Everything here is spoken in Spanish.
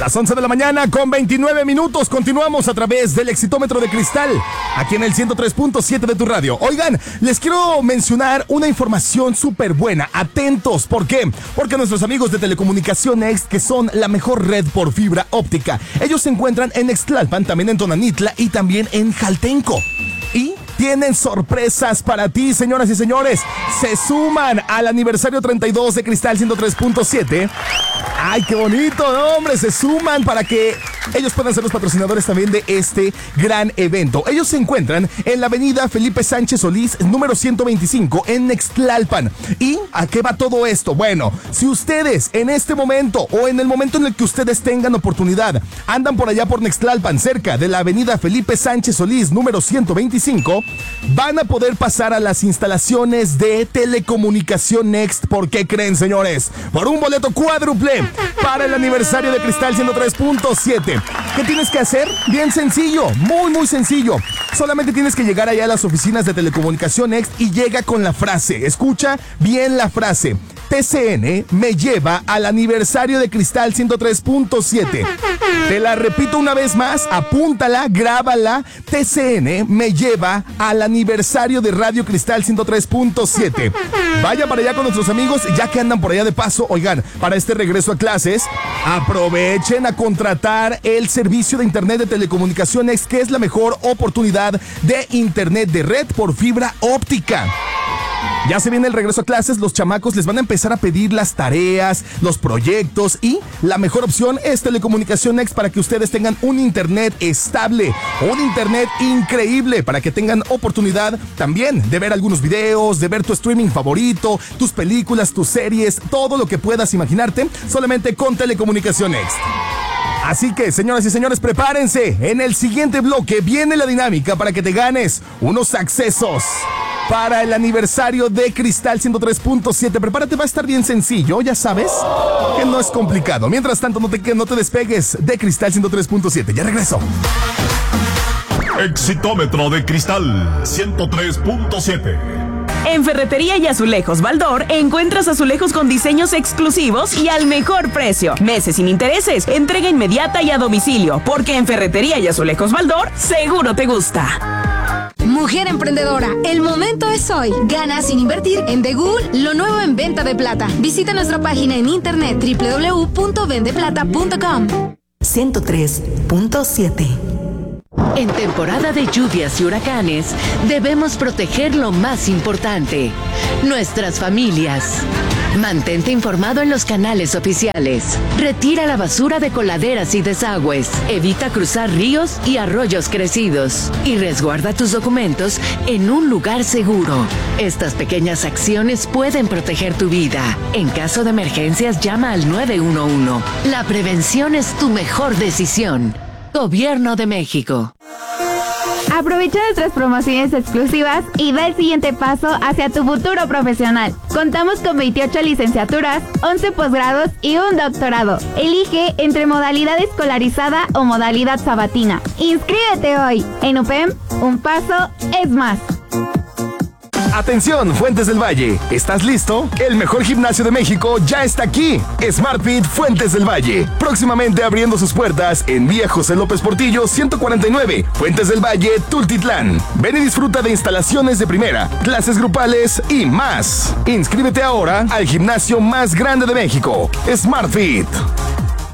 Las 11 de la mañana con 29 minutos. Continuamos a través del Exitómetro de Cristal, aquí en el 103.7 de tu radio. Oigan, les quiero mencionar una información súper buena. Atentos, ¿por qué? Porque nuestros amigos de Telecomunicación Next, que son la mejor red por fibra óptica, ellos se encuentran en Ixtlalpan, también en Tonanitla y también en Jaltenco. Y tienen sorpresas para ti, señoras y señores. Se suman al aniversario 32 de Cristal 103.7. ¡Ay, qué bonito, ¿no, hombre! Se suman para que ellos puedan ser los patrocinadores también de este gran evento. Ellos se encuentran en la avenida Felipe Sánchez Solís, número 125, en Ixtlalpan. ¿Y a qué va todo esto? Bueno, si ustedes en este momento o en el momento en el que ustedes tengan oportunidad andan por allá por Ixtlalpan, cerca de la avenida Felipe Sánchez Solís, número 125, van a poder pasar a las instalaciones de Telecomunicación Next. ¿Por qué creen, señores? Por un boleto cuádruple para el aniversario de Cristal 103.7. ¿Qué tienes que hacer? Bien sencillo, muy sencillo. Solamente tienes que llegar allá a las oficinas de Telecomunicación Next y llega con la frase. Escucha bien la frase. TCN me lleva al aniversario de Cristal 103.7. Te la repito una vez más, apúntala, grábala. TCN me lleva al aniversario de Radio Cristal 103.7. Vaya para allá con nuestros amigos, ya que andan por allá de paso. Oigan, para este regreso a clases, aprovechen a contratar el servicio de internet de Telecomunicaciones, que es la mejor oportunidad de internet de red por fibra óptica. Ya se viene el regreso a clases, los chamacos les van a empezar a pedir las tareas, los proyectos, y la mejor opción es Telecomunicación Next para que ustedes tengan un internet estable, un internet increíble, para que tengan oportunidad también de ver algunos videos, de ver tu streaming favorito, tus películas, tus series, todo lo que puedas imaginarte, solamente con Telecomunicación Next. Así que, señoras y señores, prepárense. En el siguiente bloque viene la dinámica para que te ganes unos accesos para el aniversario de Cristal 103.7. Prepárate, va a estar bien sencillo, ya sabes que no es complicado. Mientras tanto, no te despegues de Cristal 103.7. Ya regreso. Exitómetro de Cristal 103.7. En Ferretería y Azulejos Baldor encuentras azulejos con diseños exclusivos y al mejor precio. Meses sin intereses, entrega inmediata y a domicilio, porque en Ferretería y Azulejos Baldor seguro te gusta. Mujer emprendedora, el momento es hoy. Gana sin invertir en Degul, lo nuevo en venta de plata. Visita nuestra página en internet www.vendeplata.com. 103.7. En temporada de lluvias y huracanes, debemos proteger lo más importante, nuestras familias. Mantente informado en los canales oficiales. Retira la basura de coladeras y desagües. Evita cruzar ríos y arroyos crecidos. Y resguarda tus documentos en un lugar seguro. Estas pequeñas acciones pueden proteger tu vida. En caso de emergencias, llama al 911. La prevención es tu mejor decisión. Gobierno de México. Aprovecha nuestras promociones exclusivas y da el siguiente paso hacia tu futuro profesional. Contamos con 28 licenciaturas, 11 posgrados y un doctorado. Elige entre modalidad escolarizada o modalidad sabatina. ¡Inscríbete hoy! En UPEM, un paso es más. Atención, Fuentes del Valle, ¿estás listo? El mejor gimnasio de México ya está aquí. SmartFit Fuentes del Valle, próximamente abriendo sus puertas en Vía José López Portillo 149, Fuentes del Valle, Tultitlán. Ven y disfruta de instalaciones de primera, clases grupales y más. Inscríbete ahora al gimnasio más grande de México, SmartFit.